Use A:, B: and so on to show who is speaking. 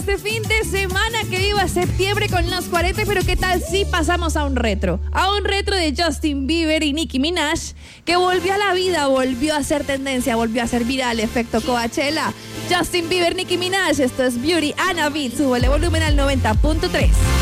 A: este fin de semana. Que viva septiembre con los 40, pero ¿qué tal si pasamos a un retro? A un retro de Justin Bieber y Nicki Minaj, que volvió a la vida, volvió a ser tendencia, volvió a ser viral, efecto Coachella. Justin Bieber, Nicki Minaj, esto es Beauty and a Beat, súbele volumen al 90.3.